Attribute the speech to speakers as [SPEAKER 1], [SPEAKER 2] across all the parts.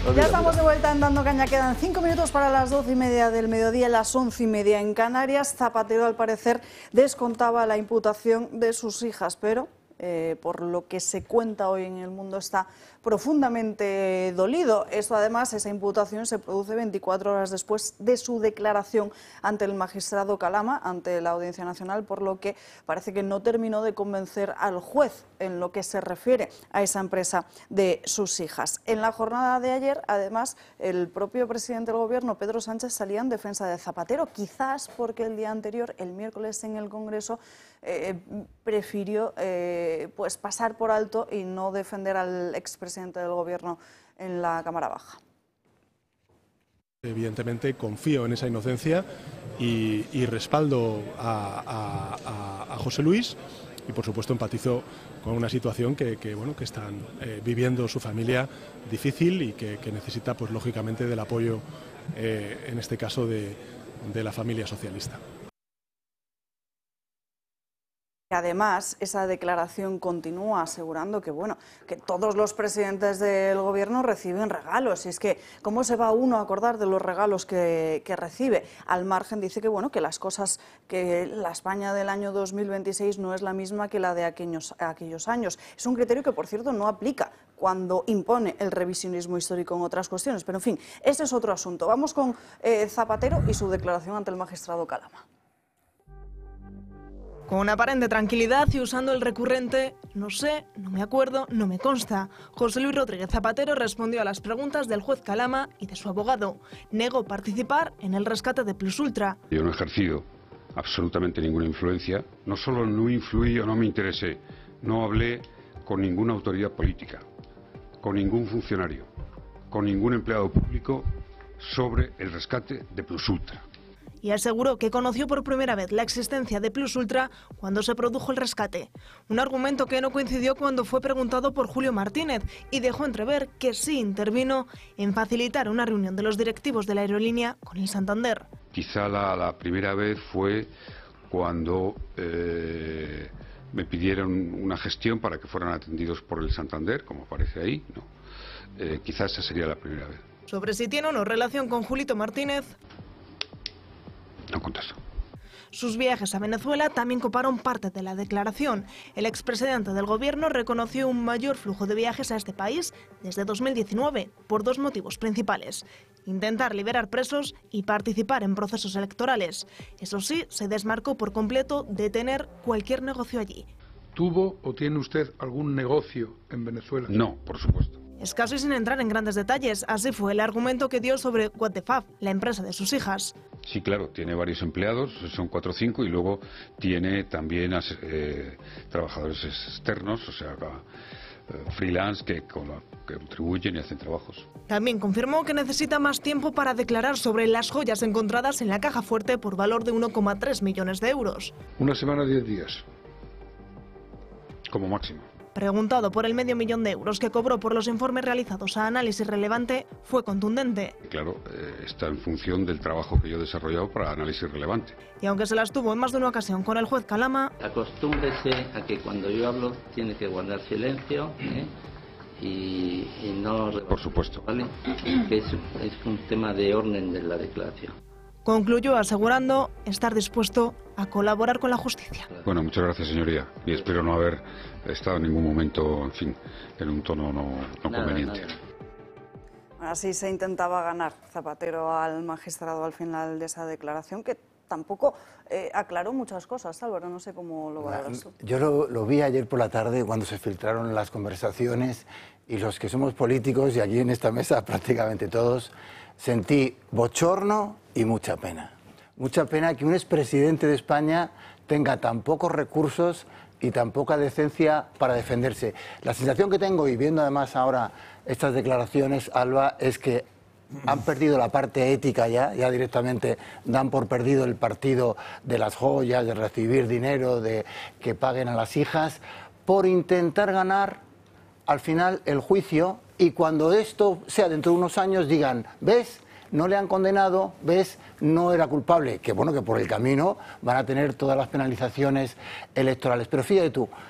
[SPEAKER 1] Ya estamos de vuelta en Dando Caña, quedan 5 minutos para las 12:30 del mediodía, las 11:30 en Canarias. Zapatero, al parecer, descontaba la imputación de sus hijas, pero por lo que se cuenta hoy en El Mundo, está profundamente dolido. Esto, además, esa imputación se produce 24 horas después de su declaración ante el magistrado Calama, ante la Audiencia Nacional, por lo que parece que no terminó de convencer al juez en lo que se refiere a esa empresa de sus hijas. En la jornada de ayer, además, el propio presidente del Gobierno, Pedro Sánchez, salía en defensa de Zapatero, quizás porque el día anterior, el miércoles en el Congreso, prefirió pues pasar por alto y no defender al expresidente del Gobierno en la Cámara Baja.
[SPEAKER 2] Evidentemente confío en esa inocencia y respaldo a José Luis, y por supuesto empatizo con una situación que están viviendo su familia difícil y que necesita, pues lógicamente, del apoyo, en este caso de la familia socialista.
[SPEAKER 1] Además, esa declaración continúa asegurando que todos los presidentes del Gobierno reciben regalos. Y es que, ¿cómo se va uno a acordar de los regalos que recibe? Al margen, dice que las cosas, que la España del año 2026 no es la misma que la de aquellos años. Es un criterio que, por cierto, no aplica cuando impone el revisionismo histórico en otras cuestiones. Pero, en fin, ese es otro asunto. Vamos con Zapatero y su declaración ante el magistrado Calama.
[SPEAKER 3] Con aparente tranquilidad y usando el recurrente "no sé, no me acuerdo, no me consta", José Luis Rodríguez Zapatero respondió a las preguntas del juez Calama y de su abogado. Negó participar en el rescate de Plus Ultra.
[SPEAKER 4] Yo no he ejercido absolutamente ninguna influencia. No solo no influí o no me interesé, no hablé con ninguna autoridad política, con ningún funcionario, con ningún empleado público sobre el rescate de Plus Ultra.
[SPEAKER 3] Y aseguró que conoció por primera vez la existencia de Plus Ultra cuando se produjo el rescate. Un argumento que no coincidió cuando fue preguntado por Julio Martínez y dejó entrever que sí intervino en facilitar una reunión de los directivos de la aerolínea con el Santander.
[SPEAKER 4] Quizá la primera vez fue cuando me pidieron una gestión para que fueran atendidos por el Santander, como aparece ahí, ¿no? Quizá esa sería la primera vez.
[SPEAKER 3] Sobre si tiene o no relación con Julito Martínez,
[SPEAKER 4] no contesto.
[SPEAKER 3] Sus viajes a Venezuela también coparon parte de la declaración. El expresidente del Gobierno reconoció un mayor flujo de viajes a este país desde 2019 por dos motivos principales: intentar liberar presos y participar en procesos electorales. Eso sí, se desmarcó por completo de tener cualquier negocio allí.
[SPEAKER 5] ¿Tuvo o tiene usted algún negocio en Venezuela?
[SPEAKER 4] No, por supuesto.
[SPEAKER 3] Es casi sin entrar en grandes detalles. Así fue el argumento que dio sobre What the Fab, la empresa de sus hijas.
[SPEAKER 4] Sí, claro, tiene varios empleados, son 4 o 5, y luego tiene también trabajadores externos, o sea, freelance que contribuyen y hacen trabajos.
[SPEAKER 3] También confirmó que necesita más tiempo para declarar sobre las joyas encontradas en la caja fuerte por valor de 1,3 millones de euros.
[SPEAKER 5] Una semana, 10 días.
[SPEAKER 4] Como máximo.
[SPEAKER 3] Preguntado por el $500.000 de euros que cobró por los informes realizados a Análisis Relevante, fue contundente.
[SPEAKER 4] Claro, está en función del trabajo que yo he desarrollado para Análisis Relevante.
[SPEAKER 3] Y aunque se las tuvo en más de una ocasión con el juez Calama,
[SPEAKER 6] acostúmbrese a que cuando yo hablo tiene que guardar silencio y no...
[SPEAKER 4] Por supuesto.
[SPEAKER 6] ¿Vale? Que es un tema de orden de la declaración.
[SPEAKER 3] Concluyó asegurando estar dispuesto a colaborar con la justicia.
[SPEAKER 4] Bueno, muchas gracias, señoría, y espero no haber estado en ningún momento, en fin, en un tono no conveniente.
[SPEAKER 1] Nada. Así se intentaba ganar Zapatero al magistrado al final de esa declaración, que tampoco aclaró muchas cosas. Álvaro, no sé cómo lo valoras tú.
[SPEAKER 7] Yo lo vi ayer por la tarde cuando se filtraron las conversaciones, y los que somos políticos, y aquí en esta mesa prácticamente todos, sentí bochorno y mucha pena. Mucha pena que un expresidente de España tenga tan pocos recursos y tan poca decencia para defenderse. La sensación que tengo, y viendo además ahora estas declaraciones, Alba, es que han perdido la parte ética ya directamente dan por perdido el partido de las joyas, de recibir dinero, de que paguen a las hijas, por intentar ganar al final el juicio, y cuando esto sea dentro de unos años digan, ¿ves? No le han condenado, ¿ves? No era culpable. Que bueno, que por el camino van a tener todas las penalizaciones electorales. Pero fíjate tú,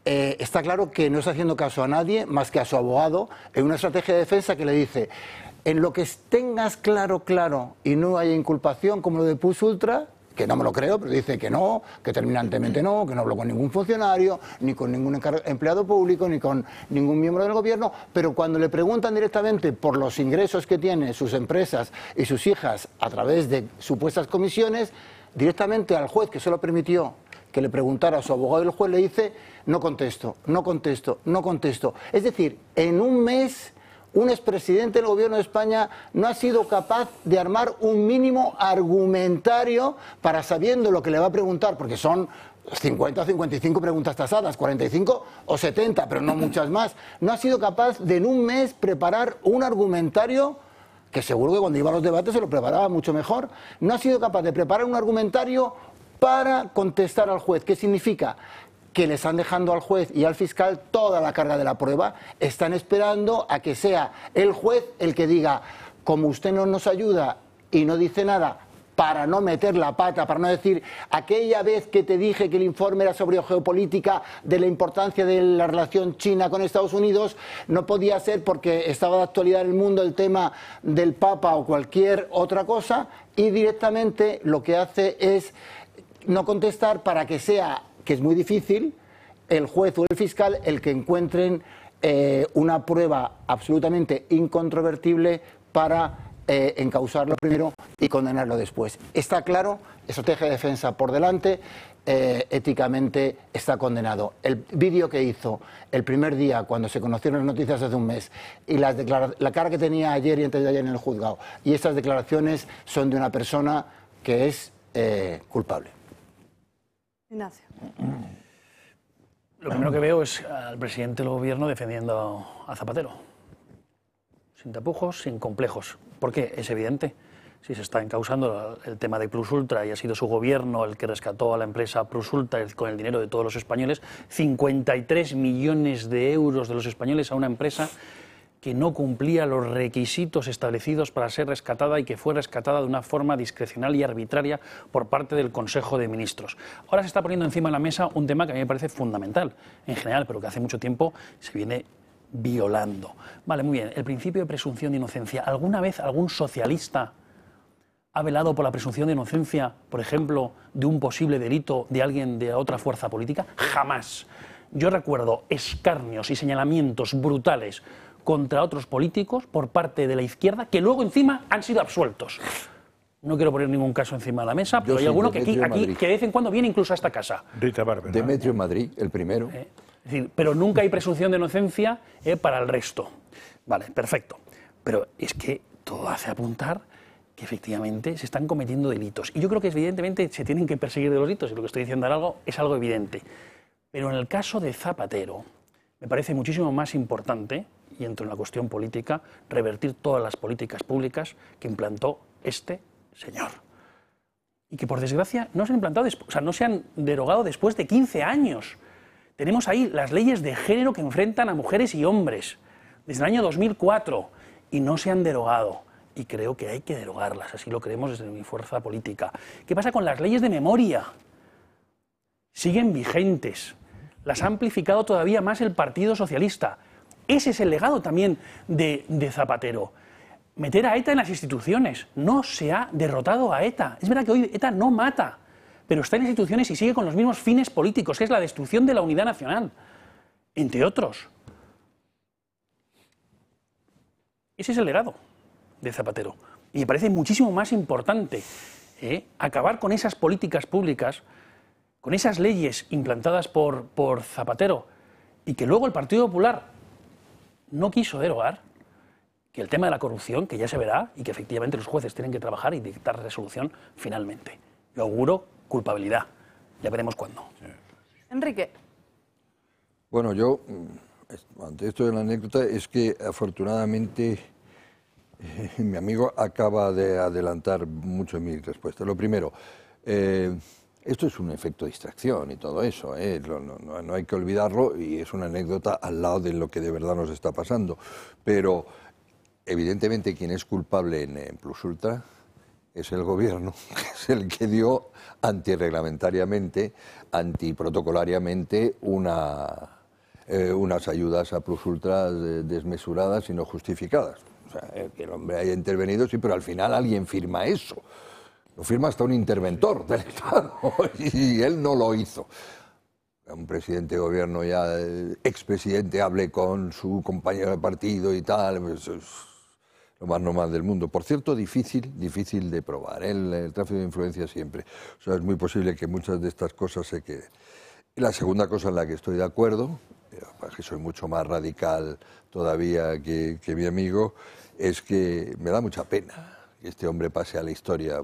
[SPEAKER 7] está claro que no está haciendo caso a nadie más que a su abogado en una estrategia de defensa que le dice: en lo que tengas claro y no haya inculpación, como lo de Plus Ultra, que no me lo creo, pero dice que no, que terminantemente no, que no habló con ningún funcionario, ni con ningún empleado público, ni con ningún miembro del gobierno, pero cuando le preguntan directamente por los ingresos que tienen sus empresas y sus hijas a través de supuestas comisiones, directamente al juez que se lo permitió que le preguntara a su abogado, y el juez le dice: no contesto, no contesto, no contesto. Es decir, en un mes un expresidente del gobierno de España no ha sido capaz de armar un mínimo argumentario para, sabiendo lo que le va a preguntar, porque son 50 o 55 preguntas tasadas, 45 o 70, pero no muchas más. No ha sido capaz de en un mes preparar un argumentario que seguro que cuando iba a los debates se lo preparaba mucho mejor. No ha sido capaz de preparar un argumentario para contestar al juez. ¿Qué significa? Que le están dejando al juez y al fiscal toda la carga de la prueba. Están esperando a que sea el juez el que diga: como usted no nos ayuda y no dice nada, para no meter la pata, para no decir: aquella vez que te dije que el informe era sobre geopolítica, de la importancia de la relación China con Estados Unidos, no podía ser porque estaba de actualidad en el mundo el tema del Papa o cualquier otra cosa, y directamente lo que hace es no contestar para que sea, que es muy difícil, el juez o el fiscal el que encuentren una prueba absolutamente incontrovertible para encausarlo primero y condenarlo después. Está claro, estrategia de defensa por delante, éticamente está condenado. El vídeo que hizo el primer día, cuando se conocieron las noticias hace un mes, y la cara que tenía ayer y antes de ayer en el juzgado, y estas declaraciones son de una persona que es culpable.
[SPEAKER 1] Ignacio.
[SPEAKER 8] Lo primero que veo es al presidente del gobierno defendiendo a Zapatero. Sin tapujos, sin complejos. ¿Por qué? Es evidente. Si se está encausando el tema de Plus Ultra y ha sido su gobierno el que rescató a la empresa Plus Ultra con el dinero de todos los españoles, 53 millones de euros de los españoles a una empresa que no cumplía los requisitos establecidos para ser rescatada y que fue rescatada de una forma discrecional y arbitraria por parte del Consejo de Ministros. Ahora se está poniendo encima de la mesa un tema que a mí me parece fundamental en general, pero que hace mucho tiempo se viene violando. Vale, muy bien, el principio de presunción de inocencia. ¿Alguna vez algún socialista ha velado por la presunción de inocencia, por ejemplo, de un posible delito de alguien de otra fuerza política? Jamás. Yo recuerdo escarnios y señalamientos brutales contra otros políticos por parte de la izquierda que luego encima han sido absueltos. No quiero poner ningún caso encima de la mesa, pero hay alguno que aquí que de vez en cuando viene incluso a esta casa.
[SPEAKER 9] Rita Barber. Demetrio Madrid, el primero.
[SPEAKER 8] Es decir, pero nunca hay presunción de inocencia para el resto. Vale, perfecto. Pero es que todo hace apuntar que efectivamente se están cometiendo delitos. Y yo creo que evidentemente se tienen que perseguir delitos, y lo que estoy diciendo es algo evidente. Pero en el caso de Zapatero, me parece muchísimo más importante, y entro en la cuestión política, revertir todas las políticas públicas que implantó este señor. Y que por desgracia no se han implantado, no se han derogado después de 15 años. Tenemos ahí las leyes de género que enfrentan a mujeres y hombres desde el año 2004 y no se han derogado. Y creo que hay que derogarlas, así lo creemos desde mi fuerza política. ¿Qué pasa con las leyes de memoria? Siguen vigentes. Las ha amplificado todavía más el Partido Socialista. Ese es el legado también de Zapatero. Meter a ETA en las instituciones. No se ha derrotado a ETA. Es verdad que hoy ETA no mata, pero está en las instituciones y sigue con los mismos fines políticos, que es la destrucción de la unidad nacional, entre otros. Ese es el legado de Zapatero. Y me parece muchísimo más importante acabar con esas políticas públicas, con esas leyes implantadas por Zapatero y que luego el Partido Popular no quiso derogar, que el tema de la corrupción, que ya se verá y que efectivamente los jueces tienen que trabajar y dictar resolución finalmente. Yo auguro culpabilidad. Ya veremos cuándo.
[SPEAKER 1] Enrique.
[SPEAKER 9] Bueno, yo, ante esto de la anécdota, es que afortunadamente mi amigo acaba de adelantar mucho en mi respuesta. Lo primero, esto es un efecto de distracción y todo eso, no hay que olvidarlo, y es una anécdota al lado de lo que de verdad nos está pasando. Pero evidentemente quien es culpable en Plus Ultra es el gobierno, que es el que dio antirreglamentariamente, antiprotocolariamente, unas ayudas a plus ultra desmesuradas y no justificadas. O sea, que el hombre haya intervenido, sí, pero al final alguien firma eso. Lo firma hasta un interventor del Estado y él no lo hizo. Un presidente de gobierno ya, expresidente, hable con su compañero de partido y tal, pues es lo más normal del mundo. Por cierto, difícil de probar, el tráfico de influencia siempre. O sea, es muy posible que muchas de estas cosas se queden. Y la segunda cosa en la que estoy de acuerdo, que soy mucho más radical todavía que mi amigo, es que me da mucha pena que este hombre pase a la historia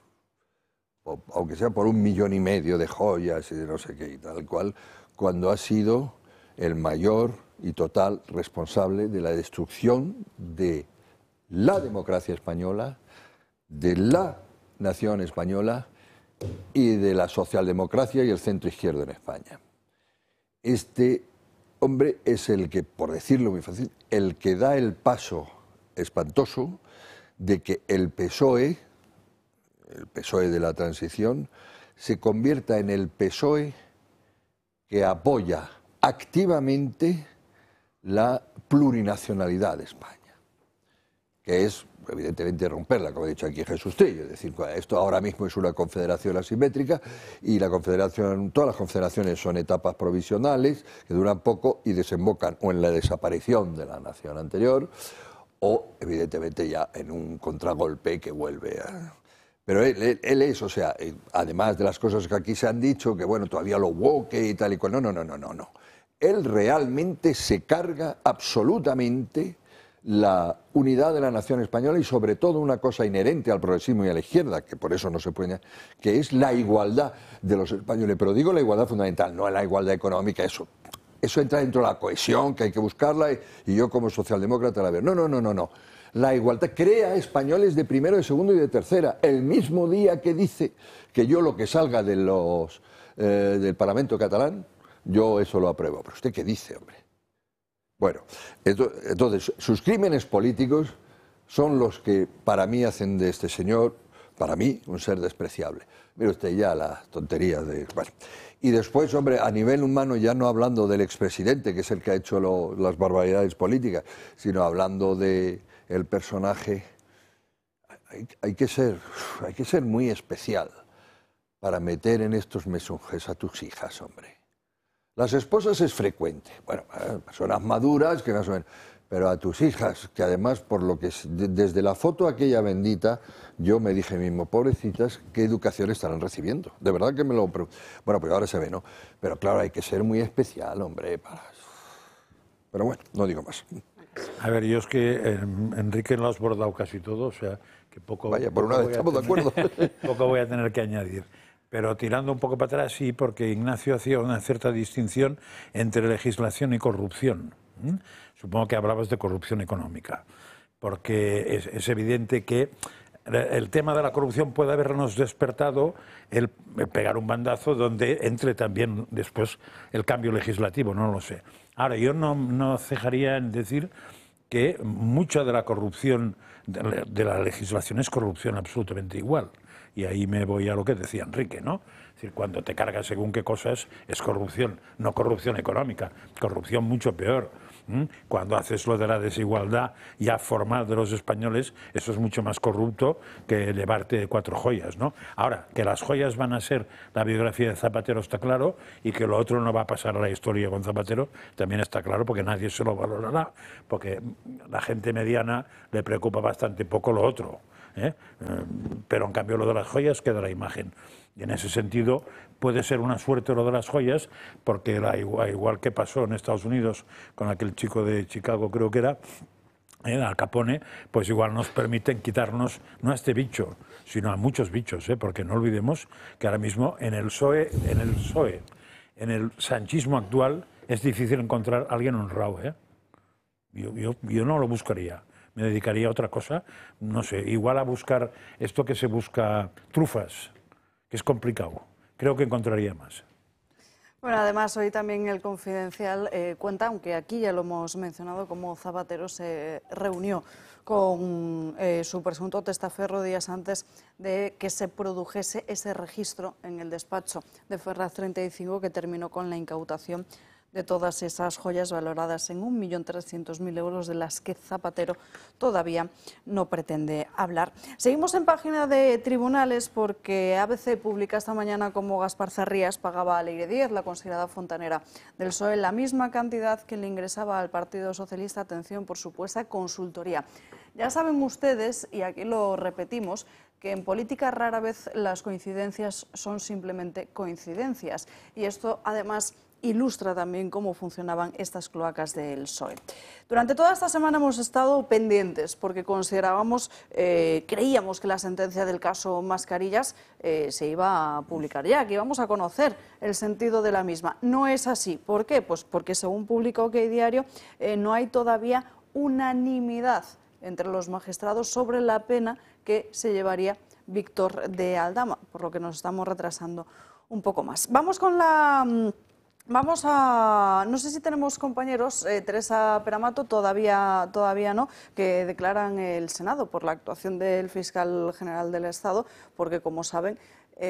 [SPEAKER 9] aunque sea por 1,5 millones de joyas y de no sé qué y tal cual, cuando ha sido el mayor y total responsable de la destrucción de la democracia española, de la nación española y de la socialdemocracia y el centro izquierdo en España. Este hombre es el que, por decirlo muy fácil, el que da el paso espantoso de que el PSOE de la transición, se convierta en el PSOE que apoya activamente la plurinacionalidad de España, que es, evidentemente, romperla, como ha dicho aquí Jesús Trillo. Es decir, esto ahora mismo es una confederación asimétrica y todas las confederaciones son etapas provisionales que duran poco y desembocan o en la desaparición de la nación anterior o, evidentemente, ya en un contragolpe que vuelve a... Pero él es, o sea, además de las cosas que aquí se han dicho, que bueno, todavía lo woke y tal y cual, no. Él realmente se carga absolutamente la unidad de la nación española y sobre todo una cosa inherente al progresismo y a la izquierda, que por eso no se puede, que es la igualdad de los españoles. Pero digo la igualdad fundamental, no la igualdad económica, eso entra dentro de la cohesión, que hay que buscarla, y yo como socialdemócrata la veo. No. La igualdad crea españoles de primero, de segundo y de tercera. El mismo día que dice que yo lo que salga de del Parlamento catalán, yo eso lo apruebo. ¿Pero usted qué dice, hombre? Bueno, entonces, sus crímenes políticos son los que para mí hacen de este señor, para mí, un ser despreciable. Mire usted ya las tonterías de... Bueno. Y después, hombre, a nivel humano, ya no hablando del expresidente, que es el que ha hecho las barbaridades políticas, sino hablando de el personaje, hay que ser muy especial para meter en estos mesunjes a tus hijas, hombre. Las esposas es frecuente, bueno, personas maduras que más o menos, pero a tus hijas, que además, por lo que desde la foto aquella bendita, yo me dije mismo, pobrecitas, ¿qué educación estarán recibiendo? De verdad que me lo... Bueno, pero ahora se ve, ¿no? Pero claro, hay que ser muy especial, hombre, para... Pero bueno, no digo más.
[SPEAKER 5] A ver, yo es que Enrique lo has bordado casi todo, o sea, que poco...
[SPEAKER 9] Vaya, por una vez estamos de acuerdo.
[SPEAKER 5] Poco voy a tener que añadir. Pero tirando un poco para atrás, sí, porque Ignacio hacía una cierta distinción entre legislación y corrupción. Supongo que hablabas de corrupción económica, porque es evidente que el tema de la corrupción puede habernos despertado el pegar un bandazo donde entre también después el cambio legislativo, no lo sé. Ahora, yo no cejaría en decir que mucha de la corrupción de la legislación es corrupción absolutamente igual. Y ahí me voy a lo que decía Enrique, ¿no? Es decir, cuando te cargas según qué cosas es corrupción, no corrupción económica, corrupción mucho peor. Cuando haces lo de la desigualdad ya formal de los españoles, eso es mucho más corrupto que llevarte 4 joyas, ¿no? Ahora, que las joyas van a ser la biografía de Zapatero está claro, y que lo otro no va a pasar a la historia con Zapatero también está claro, porque nadie se lo valorará, porque la gente mediana le preocupa bastante poco lo otro, pero en cambio lo de las joyas queda la imagen. Y en ese sentido puede ser una suerte lo de las joyas, porque igual que pasó en Estados Unidos con aquel chico de Chicago, creo que era, Al Capone, pues igual nos permiten quitarnos no a este bicho, sino a muchos bichos, porque no olvidemos que ahora mismo en el PSOE, en el sanchismo actual, es difícil encontrar a alguien honrado. Yo no lo buscaría. Me dedicaría a otra cosa, no sé, igual a buscar esto que se busca, trufas, que es complicado. Creo que encontraría más.
[SPEAKER 1] Bueno, además hoy también el Confidencial cuenta, aunque aquí ya lo hemos mencionado, cómo Zapatero se reunió con su presunto testaferro días antes de que se produjese ese registro en el despacho de Ferraz 35 que terminó con la incautación de todas esas joyas valoradas en 1.300.000 euros, de las que Zapatero todavía no pretende hablar. Seguimos en página de tribunales porque ABC publica esta mañana cómo Gaspar Zarrías pagaba a Leire Díez, la considerada fontanera del PSOE, la misma cantidad que le ingresaba al Partido Socialista, atención, por supuesta consultoría. Ya saben ustedes, y aquí lo repetimos, que en política rara vez las coincidencias son simplemente coincidencias, y esto además ilustra también cómo funcionaban estas cloacas del PSOE. Durante toda esta semana hemos estado pendientes porque considerábamos, creíamos que la sentencia del caso Mascarillas se iba a publicar ya, que íbamos a conocer el sentido de la misma. No es así. ¿Por qué? Pues porque según publica OK Diario no hay todavía unanimidad entre los magistrados sobre la pena que se llevaría Víctor de Aldama, por lo que nos estamos retrasando un poco más. Vamos con la... no sé si tenemos compañeros, Teresa Peramato, todavía no, que declaran el Senado por la actuación del fiscal general del Estado, porque como saben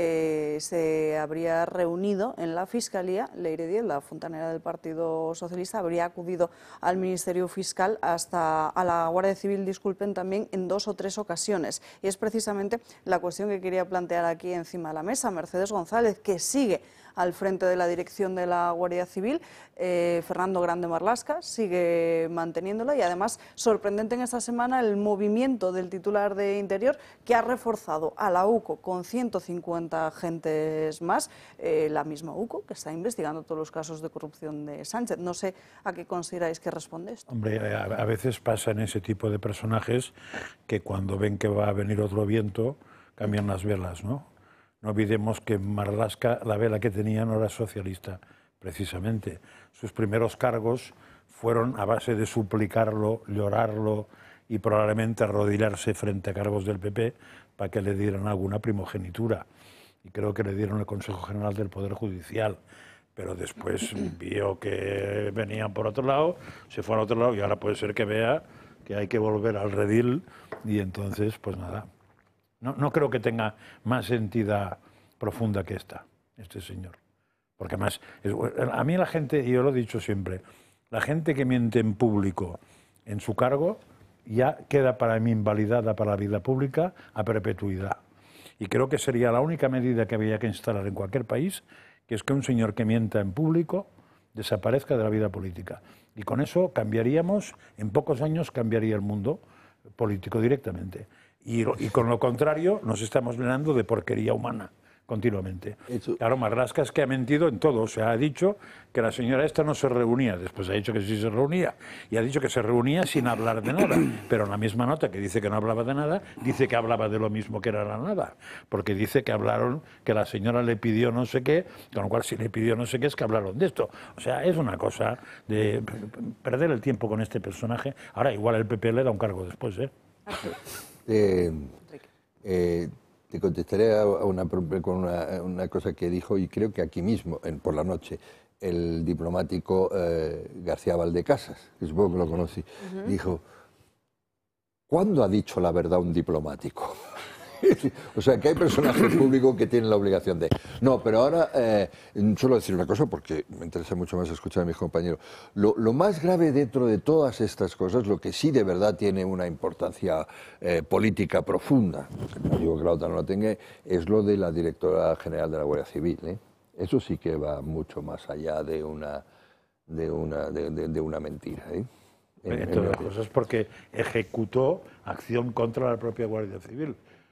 [SPEAKER 1] se habría reunido en la Fiscalía, Leire Díez, la fontanera del Partido Socialista, habría acudido al Ministerio Fiscal, a la Guardia Civil, disculpen, también en 2 o 3 ocasiones. Y es precisamente la cuestión que quería plantear aquí encima de la mesa. Mercedes González, que sigue al frente de la dirección de la Guardia Civil, Fernando Grande Marlaska sigue manteniéndola, y además sorprendente en esta semana el movimiento del titular de Interior, que ha reforzado a la UCO con 150 agentes más, la misma UCO que está investigando todos los casos de corrupción de Sánchez. No sé a qué consideráis que responde esto.
[SPEAKER 5] Hombre, a veces pasa en ese tipo de personajes que cuando ven que va a venir otro viento cambian las velas, ¿no? No olvidemos que Marlaska, la vela que tenía no era socialista, precisamente. Sus primeros cargos fueron a base de suplicarlo, llorarlo y probablemente arrodillarse frente a cargos del PP para que le dieran alguna primogenitura. Y creo que le dieron el Consejo General del Poder Judicial. Pero después vio que venían por otro lado, se fue al otro lado, y ahora puede ser que vea que hay que volver al redil, y entonces, pues nada. No creo que tenga más entidad profunda que este señor. Porque además, a mí la gente, y yo lo he dicho siempre, la gente que miente en público en su cargo ya queda para mí invalidada para la vida pública a perpetuidad. Y creo que sería la única medida que había que instalar en cualquier país, que es que un señor que mienta en público desaparezca de la vida política. Y con eso cambiaríamos, en pocos años cambiaría el mundo político directamente. Y con lo contrario, nos estamos llenando de porquería humana continuamente. Claro, Marlaska es que ha mentido en todo. O sea, ha dicho que la señora esta no se reunía, después ha dicho que sí se reunía, y ha dicho que se reunía sin hablar de nada. Pero en la misma nota que dice que no hablaba de nada, dice que hablaba de lo mismo que era la nada. Porque dice que hablaron, que la señora le pidió no sé qué, con lo cual si le pidió no sé qué es que hablaron de esto. O sea, es una cosa de perder el tiempo con este personaje. Ahora, igual el PP le da un cargo después, ¿eh?
[SPEAKER 9] Te contestaré con una cosa que dijo, y creo que aquí mismo, por la noche, el diplomático García Valdecasas, que supongo que lo conocí, dijo: ¿cuándo ha dicho la verdad un diplomático? O sea, que hay personajes públicos que tienen la obligación de... No, pero ahora solo decir una cosa, porque me interesa mucho más escuchar a mis compañeros. Lo más grave dentro de todas estas cosas, lo que sí de verdad tiene una importancia política profunda, no digo que la otra no la tenga, es lo de la directora general de la Guardia Civil, ¿eh? Eso sí que va mucho más allá de una mentira, ¿eh?
[SPEAKER 5] Entre otras cosas porque ejecutó acción contra la propia Guardia Civil.